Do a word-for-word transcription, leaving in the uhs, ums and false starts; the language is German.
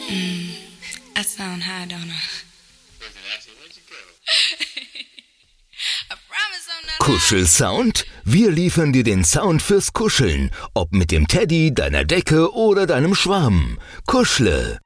Mm, I sound high, don't I? I promise I'm not high. Kuschelsound? Wir liefern dir den Sound fürs Kuscheln, ob mit dem Teddy, deiner Decke oder deinem Schwamm. Kuschle.